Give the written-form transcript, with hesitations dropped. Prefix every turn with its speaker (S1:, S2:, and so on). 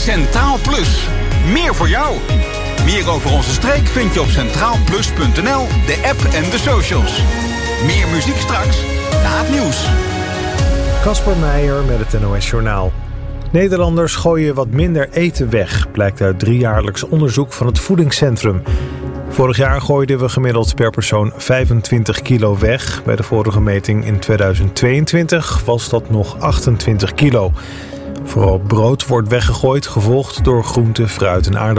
S1: Centraal Plus. Meer voor jou. Meer over onze streek vind je op centraalplus.nl, de app en de socials. Meer muziek straks na het nieuws.
S2: Kasper Meijer met het NOS Journaal. Nederlanders gooien wat minder eten weg, blijkt uit 3-jaarlijks onderzoek van het Voedingscentrum. Vorig jaar gooiden we gemiddeld per persoon 25 kilo weg. Bij de vorige meting in 2022 was dat nog 28 kilo. Vooral brood wordt weggegooid, gevolgd door groente, fruit en aardappelen.